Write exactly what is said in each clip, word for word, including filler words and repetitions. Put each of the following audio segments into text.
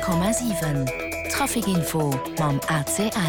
hundert Komma sieben Trafikinfo mam A C L.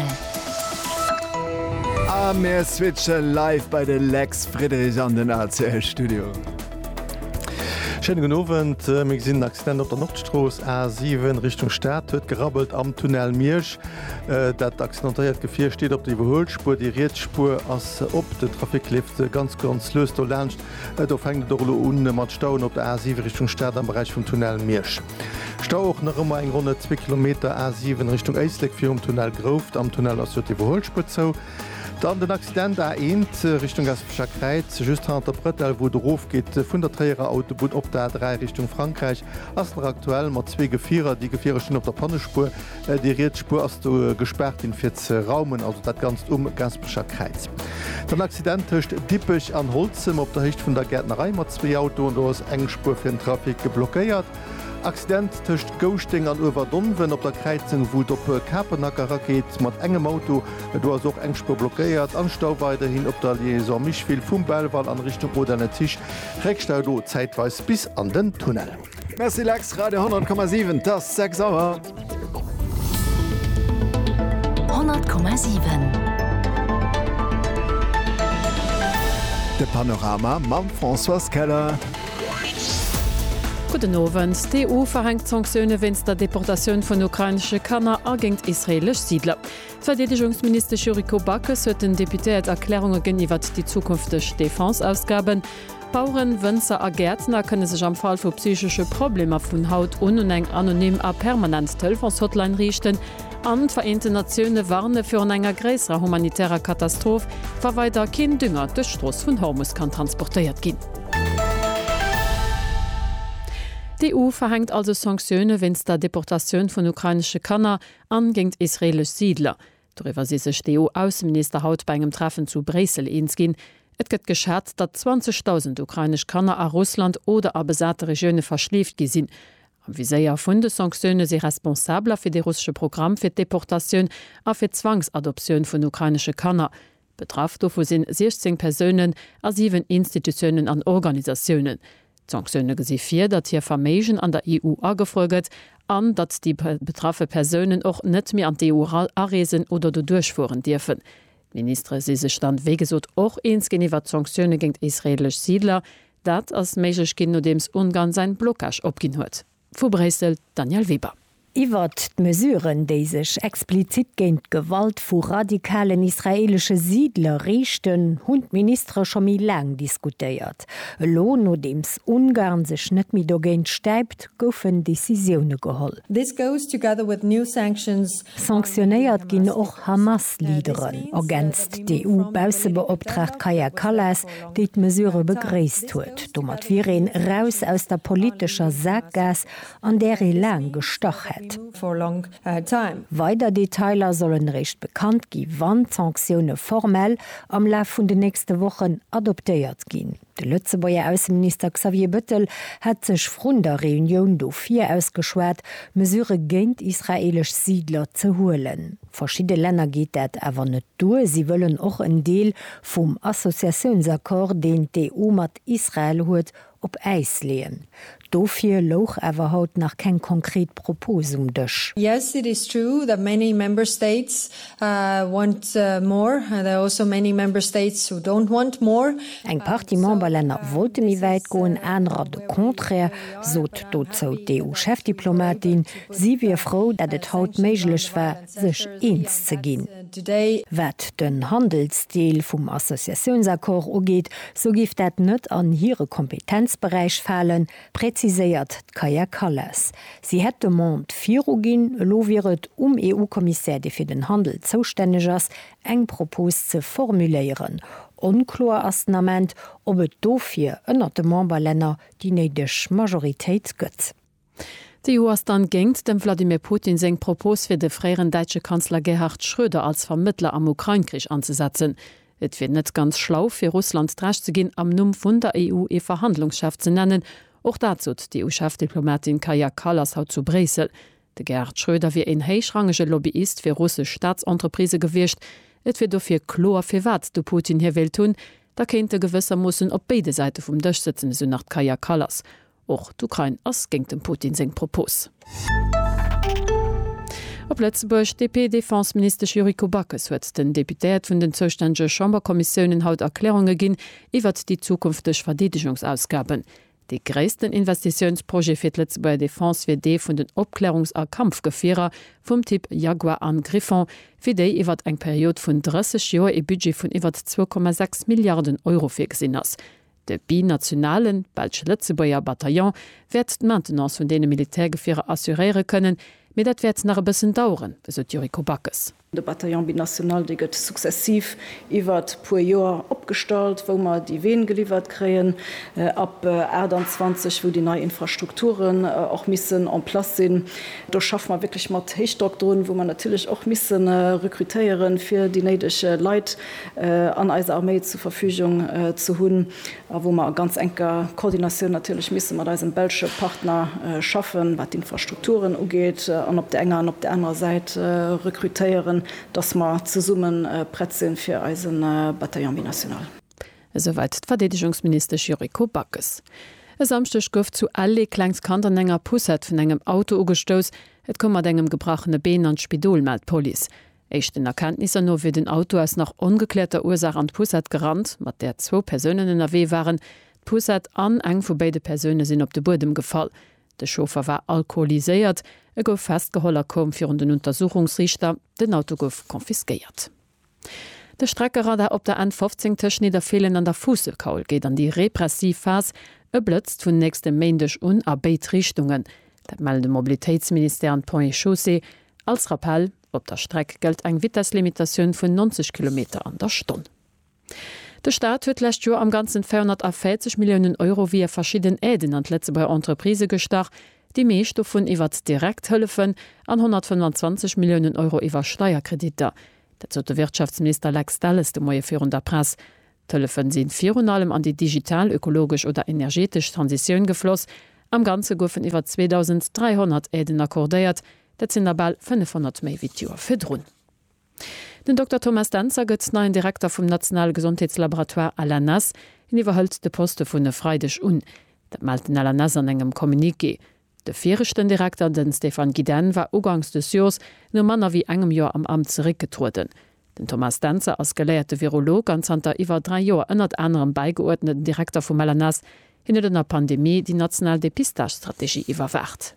Ah, mehr Switcher live bei den Lex Friedrich an den A C L-Studio. Schönen guten Abend, wir sind Accident auf der Nordstraße A sieben Richtung Stadt, wird gerabbelt am Tunnel Mirsch. Das accidentiert Gefähr steht auf der Überholspur, die Rätspur als ob der Trafiklift ganz ganz löst und lernst. Da fängt der Rolle unten mit Stauen auf der A sieben Richtung Stadt am Bereich vom Tunnel Mirsch. Stau auch noch immer ein Runde zwei Kilometer A sieben Richtung Eisleck für im Tunnel Groft, am Tunnel aus der Überholspur zu. Dann den Accident A eins Richtung Gaspischer Kreuz, just an der Brettel, wo drauf geht, von der Träger Autobahn auf der A drei Richtung Frankreich. Als noch aktuell mit zwei Gefährer, die Gefährer stehen auf der Pannenspur, die Rätspur ist gesperrt in vierzehn Raumen, also das ganz um Gaspischer Kreuz. Der Accident ist Dippich an Holzem auf der Höhe von der Gärtnerei mit zwei Autos und da ist enge Spur für den Trafik geblockiert. Accident töcht Ghosting an Overdonwen op der Kreizung, wo op Kapernacker geht mat engem Auto, du hast auch engspur blockiert, Anstau weiterhin op der Liaison Michville vum Bellwall an Richtung oder Tisch. Reckstau do zeitweis bis an den Tunnel. Merci Lex, Radio hundert Komma sieben, das sechs Sauer. hundert Komma sieben De Panorama mam François Keller. Guten Abend. Die E U verhängt Sanktionen wegen der Deportation von ukrainischen Kanner gegen israelische Siedler. Verteidigungsminister Juriko Backes hat den Deputiert Erklärungen gegenüber die Zukunft der Defense-Ausgaben. Bauern, Winzer und Gärtner können sich am Fall von psychischen Problemen von Haut und eng anonym a permanent Telefonshotline richten. An die Vereinten Nationen warnen für eine größere humanitäre Katastrophe, weil weiter kein Dünger durch Straße von Hormuz kann transportiert werden. Die E U verhängt also Sanktionen wegen der Deportation von ukrainischen Kanner an gegen israelische Siedler. Darüber ist sich die E U-Außenminister heute bei einem Treffen zu Brüssel einig geworden. Es wird geschätzt, dass zwanzigtausend ukrainische Kanner aus Russland oder aus besetzten Regionen verschleppt sind. Wie sehr von den Sanktionen sind responsabler für das russische Programm für die Deportation und für die Zwangsadoption von ukrainischen Kanner. Betroffen davon sind sechzehn Personen aus sieben Institutionen und Organisationen. Sanktionen gesi fir, dat hier Vermegen an der E U agefolget, an dat die betroffene Personen auch net mehr an die E U aresen oder do durchfuhren dürfen. Minister si se stand wegesot auch eens gegenüber Sanktionen gegen israelische Siedler, dat als meigich gin no dems Ungarn sein Blockage opgin huet. Vu Brüssel, Daniel Weber. Iwer d'Mesuren, déi sech explizit géint Gewalt vu radikalen israelsche Siedler richten, hunn Minister schon mi lang diskutéiert. Lo no dems Ungarn sech net mi do géint stäibt, goufen Decisioune geholl. This goes together with new sanctions. Sanktionéiert ginn och Hamas-Liederen, ergänzt D E U-Bausebeoptracht Kaja Kallas, déi d'Mesure begréist huet. Dommer viren raus aus der politischer Sackgas, an der e lang gestoch het. Long, uh, Weiter Detailer sollen recht bekannt gi, wann Sanktionen formell am Lauf vun de nächste Wochen adoptiert gin. De Lützebauer Außenminister Xavier Büttel hat sech vun der Reunion do vier ausgeschwert, Mesure géint israelisch Siedler zu holen. Verschiedene Länder geht dat awer net durch, sie wollen auch en Deel vum Assoziationsakkord, den D E U mat Israel huet, op Eis lehen. Dofir loch awer haut nach kein konkret Proposum dech. Yes, it is true that many member states uh, want uh, more. Uh, there are also many member states who don't want more. Eng Parti Memberländer wollte mi weit goen, anderer de contraire, sot dozo D E U-Chefdiplomatin, sie wie froh, dat et haut meiglech war, sech eens ze ginn. Wat den Handelsdeel vum Assoziationsakkord ugeet, so gift dat net an hire Kompetenzbereich fallen, präziséiert Kaja Kallas. Sie hätte Mont Virogin, lo wiret um E U-Kommissär, die fir den Handel zoustänneg ass, eng Propos ze formuléieren. Unklar asnament, ob et dofir ënnert de Memberlänner die neidech Majoritéit gëtt. Die E U ist dann gengt, dem Wladimir Putin seng Propos fir de freieren deutsche Kanzler Gerhard Schröder als Vermittler am Ukraine-Krieg anzusetzen. Et wird net ganz schlau fir Russland drasch zu gin, am Numm vun der E U e Verhandlungschef zu nennen. Auch dazu die E U-Chefdiplomatin Kaja Kallas haut zu Brüssel. De Gerhard Schröder wie ein heichrangige Lobbyist für russische Staatsentreprise gewircht. Et wird dafür klar für wat du Putin hier will tun, da könnte gewisser mussen op beide Seite vom Tisch sitzen, so nach Kaja Kallas. Auch d'Ukraine ass gegen den Putin seng Propos. Op Lettzeburg D P Defensminister Juriko Backes huet den Deputéet vun den zoständige Chamberkommissionen haut Erklärunge ginn iwwer die zukünftig Verdedigungsausgaben. Die gréissten Investitionsprojekt fir Lettzeburger Defense fir dee vun den Opklärungs- a Kampfgefierer vum Typ Jaguar an Griffon fir déi iwwer eng Period vun dreißig Joer e Budget vun iwwer zwei Komma sechs Milliarden Euro fir gesinn ass. De binationalen Belsche Lettzeburger Bataillon werd d Maintenance vun dee Militärgefierer assuréiere kënnen, mit dat werd nach e bëssen dauren, besot Juriko Backes. De Bataillon binational de gëtt sukzessiv iwwer puer Joer opstalt, wo man die Ween geliefert kreen, äh, ab äh, zwanzig, wo die neue Infrastrukturen äh, auch missen an Platz sinn. Da schafft man wirklich mat Heichdoktrin, wo man natürlich auch missen äh, rekrutéieren fir die neidesche Leiit äh, an Eise Armee zur Verfügung äh, zu hunn, äh, wo man ganz enker Koordination natürlich missen man als Belsche Partner äh, schaffen, wat die Infrastrukturen ugeht, äh, an op der enger an op der anderen Seite äh, rekrutéieren, dass man zu summen äh, Prätzen für Eisen äh, Bataillon binational. Soweit Verdedigungsminister Juriko Backes. E samstech gouf zu alle Kleinskanter enger Pusset vun engem Auto ugestoos, et kommmer engem gebrachene Been an Spidol meldt Poli. Echten Erkenntnisse no fir den Auto als nach ungeklärter Ursache an Pusset gerannt, mat der zwo Personen in erW waren, Pusset an eng vu beide Persone sinn op de Bodem gefall. De Schofer war alkoholiséiert, e gouf festgeholler kom fir den Untersuchungsrichter, den Auto gouf konfiskeiert. De Streckeradar op der N fünfzehn Tschnider fehlen an der Fusselkaul geht an die Repressivphase, e blëtzt vun nächste Mäendech un a Beitrichtungen. Dat melde Mobilitätsminister an Point Chaussee als Rappel, op der Streck gelt eng Witterslimitatioun vun neunzig Kilometer an der Stunde. Der Staat huet lächt Jo am ganzen vierhundertvierzig Millionen Euro wie verschieden Äden an Lettzeburger Entreprise gestach, die meescht vun iwwer direkt hëllefen an hundertfünfundzwanzig Millionen Euro iwwer Steuerkrediter. Dat zot der Wirtschaftsminister Lex Dallas de Moie vir der Press. Tëllefen sinn virun allem an die digital, ökologisch oder energetisch Transiioun gefloss. Am ganze goufen iwwer zweitausenddreihundert Äden akkordéiert, dat sinn dabei fünfhundert méi wie Joer firrunn. Den Doktor Thomas Danzer gëtt neuen Direktor vom Nationalgesundheitslaboratoire Alanas in iwwerhëlt de Poste vun de Freidech un. Dat malt den Alanas an engem Kommuniké. De vierchten Direktor, den Stefan Guiden, war ugangs des Jos no Manner wie engem Joer am Amt zurückgetruden. Den Thomas Danzer als gelehrte Virolog an Zter iwwer drei Joer ënnert anderem beigeordneten Direktor vum Alanas hinne der Pandemie die national Depistagestrategie iwwerwacht.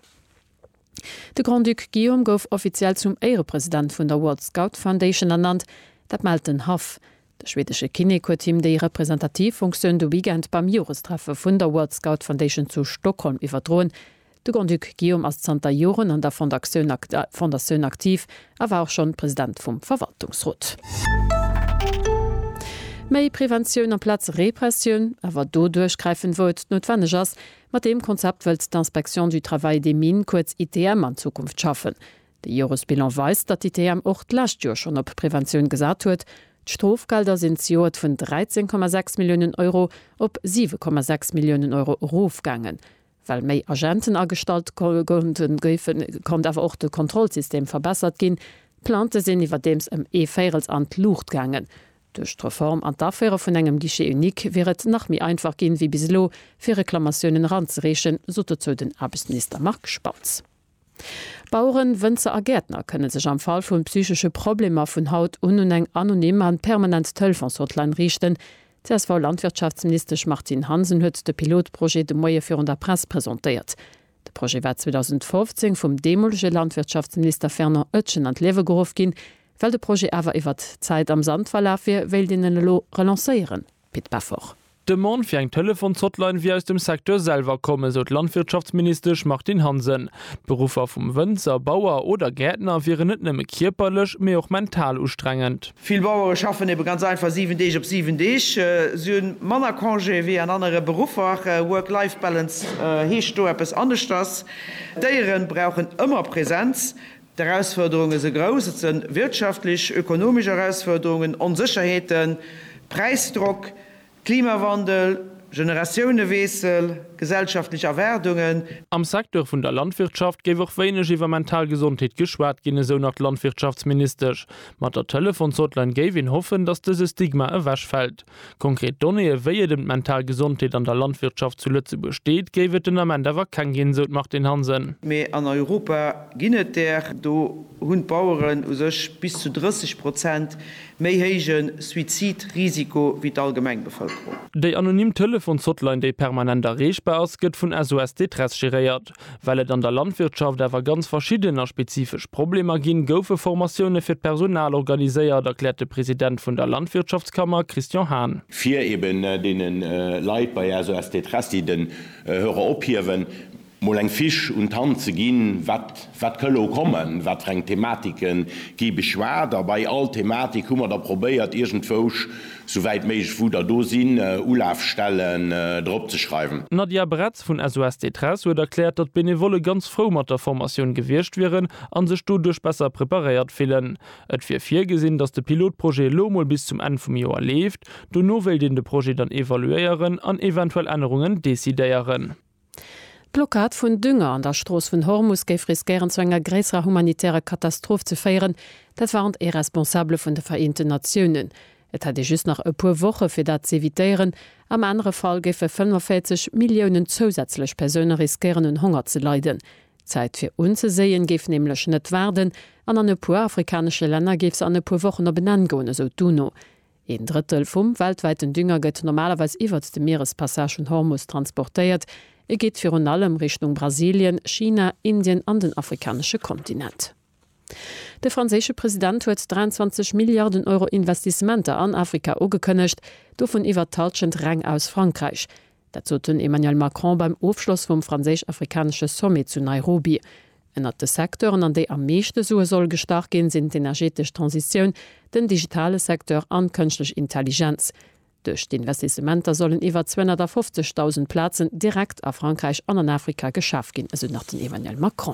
De Grand Duc Guillaume gouf offiziell zum Ehrepräsident vun der World Scout Foundation ernannt, dat malt den Haf. De schwedische Kineko-Team déi Repräsentativfunktionun du Weekend beim Jurestreffe vun der World Scout Foundation zu Stockholm iwwerdroen. De Grand Duc Guillaume as Zter Joren an der Fondation aktiv, awer auch schon Präsident vum Verwaltungsrat. Mei Prävention am Platz Repression, awer do durchgreifen wollt notwendig ass, mat dem Konzept wëlt d'Inspektion du Travail des Minen kurz I T M an Zukunft schaffen. De Jurusbilan weist, dat I T M och lascht Jo schon op Prävention gesat huet. D'Strofgelder sind ziot vun dreizehn Komma sechs Millionen Euro op sieben Komma sechs Millionen Euro Rufgangen. Weil méi Agenten astalt konnten goufen, kommt awer och de Kontrollsystem verbessert gin, plante sinn iwwer dems em E-Férels an Luucht gangen. Durch Reform an d'Affäre vun engem Gische unik wäret nach mi einfach gin wie bislo fir Reklamationen ranzerechen, so zu den Arbeitsminister Mark Spatz. Bauuren, Wënzer a Gärtner können sech am Fall vun psychische Probleme vun Haut un eng anonym an permanent Tëllfonshotline richten. C S V Landwirtschaftsminister Martin Hansen huet de Pilotprojekt de Moie vir der Presse präsentiert. De Projekt war zweitausendfünfzehn vum demolsche Landwirtschaftsminister Ferner Oetschen an Lewe gehof gin, weil de Projekt awer iwwer Zeit am Sand verlafir well den lo relanceieren. Pit Baffoch. De Mon fir eng Telefonshotline wie aus dem Sektor selber komme, so Landwirtschaftsminister Martin Hansen. Berufer vum Wënzer, Bauer oder Gärtner wären net nemme kierperlech, mé auch mental ustrengend. Viel Bauer schaffen eben ganz einfach sieben Tage op sieben Tage. Äh, so Mannerkongé wie an andere Berufer, äh, Work-Life-Balance äh, hecht do etwas anders das. Deieren brauchen immer Präsenz. Die Herausforderungen sind groß, es sind wirtschaftlich, ökonomische Herausforderungen, Unsicherheiten, Preisdruck, Klimawandel, Generationenwesel, gesellschaftliche Erwerdungen. Am Sektor vun der Landwirtschaft gewe auch wenig iwwer Mentalgesundheit geschwert gene so nach Landwirtschaftsminister. Mat der Telefon Zotland Gavin hoffen, dass dieses Stigma erwäsch fällt. Konkret Donne wehe dem Mentalgesundheit an der Landwirtschaft zu Lütze besteht, gewe den am Endewer kein gehen so macht den Hansen. Me an Europa ginnet der do hun Bauuren sech bis zu dreißig Prozent méihégen Suizidrisiko wie d'Allgemeinbevölkerung. Dei anonym Tëlle vun Zotlein déi permanenter Reechbar ass gëtt vun S O S D-Tress geréiert, weil et an der Landwirtschaft awer ganz verschiedener spezifisch Probleme ginn goufe Formatioune fir Personal organiséiert, erklärte Präsident vun der Landwirtschaftskammer Christian Hahn. Vier eben äh, denen äh, Leiit bei S O S D-Tress, die den äh, Hörer ophiwen, Mol eng Fisch und Hand ze ginn, wat, wat këllo kommen, wat eng Thematiken gi beschwer, dabei all Thematik hummer der probéiert irgend Foch soweit méich wo der do sinn uh, Ulafstellen uh, drop ze schreiben. Nadia Bretz vun S O S D-Tress huet erklärt, dat Benevolle ganz froh mat der Formatioun gewircht wären, an sech studech besser prepariert villen. Et fir fir gesinn, dats de Pilotproje Lomol bis zum Ende vum Joer left, du no will den de Pro dann evaluéieren an eventuell Änderungen desideieren. Blockad vun Dünger an der Stroos vun Hormus géif riskieren zu enger gräser humanitäre Katastroph ze féieren, dat waren e responsable vun de Vereinte Nationen. Et hat just nach e puer woche fir dat ze evitéieren, am andere Fall géfe fünfundvierzig Millionen zusätzlich Persöne riskieren hun Hunger ze leiden. Zeit fir unzeseien gif nämlichlech net werden, an an e puer afrikanische Länder gifs an e puer wochen op benangone so duno. Ein Drittel vum weltweiten Dünger gëtt normalerweise iwwer de Meerespassagen Hormus transportéiert. Er geht für und allem Richtung Brasilien, China, Indien an den afrikanischen Kontinent. Der französische Präsident hat dreiundzwanzig Milliarden Euro Investissementer an Afrika angekündigt, davon übertalschend Rang aus Frankreich. Dazu hat Emmanuel Macron beim Aufschluss vom französisch-afrikanischen Summit zu Nairobi. Einer der Sektoren, an die am meisten Suche soll gestartet gehen, sind die energetische Transition, den digitale Sektor und künstliche Intelligenz. Durch die Investissementer sollen iwwer zweihundertfünfzigtausend Plätzen direkt a Frankreich an an Afrika geschafft gin, also nach den Emmanuel Macron.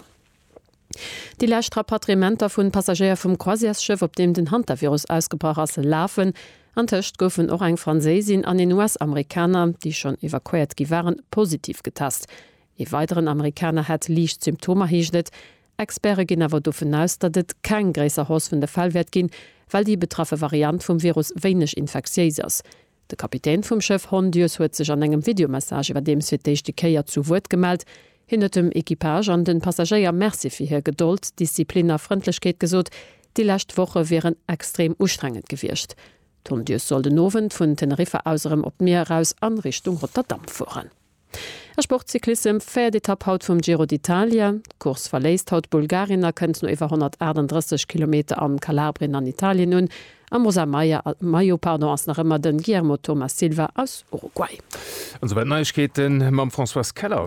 Die lächt Rapatriementer vun Passagier vum Croisièreschiff, op dem den Hantavirus ausgebracht as lafen, ancht goufen och eng Franzésin an den U S-Amerikaner, die schon evakuiert gi waren, positiv getast. E weiteren Amerikaner hat liicht Symptome hiechnet. Experte gin awer dofen aus, dat et kein gräser Haus vun der Fallwert gin, weil die betraffe Variant vum Virus wenig infektiös ist. Der Kapitän vom Chef Hondius huet sich an engem Videomassage über dem fir d'éischte Kéier zu Wort gemeldt, hinnner dem Equipage an den Passagier Merci fir hir Geduld, Disziplin a Freundlichkeit gesot, die lächt Woche wären extrem ustrengend gewircht. Hondius soll den Nowen vun Teneriffa auserem op Meer aus an Richtung Rotterdam fuhren. Er Sportcyklism fährt Etappe haut vom Giro d'Italia. Kurs verlässt haut Bulgarien, er könnt nur über hundertachtunddreißig Kilometer am Kalabrien an Italien nun. Am Rosa Mayo, pardon, als noch immer den Guillermo Thomas Silva aus Uruguay. Und so weiter Neuigkeiten mit François Keller.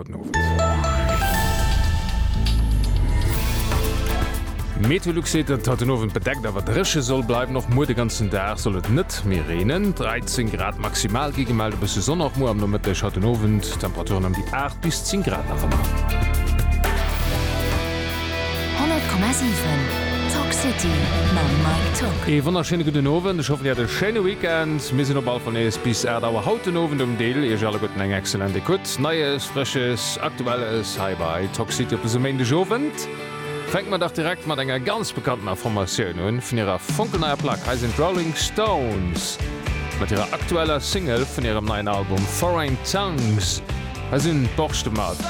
Meteorluxet hat den Ofen bedeckt, aber dresche soll bleiben noch mo den ganzen Tag soll het net mehr reden. dreizehn Grad maximal gemeldet bis Sonne noch mo am Mitte hat den Ofen Temperaturen um die acht bis zehn Grad nach hundert Komma sieben Talk City E wunderschöne guten Oven, ich hoffe ihr hatte schöne Weekend. Wir sind bald von es bis er dauer haut den Oven um Deal. Ihr alle guten eng exzellente Gut, neues, frisches, aktuelles Hi bei Talk City op so Ende Jovent. Fängt man doch direkt mal einer ganz bekannten Formation an von ihrer funkelneuer Plaque heißt Rolling Stones mit ihrer aktueller Single von ihrem neuen Album Foreign Tongues. Also ein Borstemat.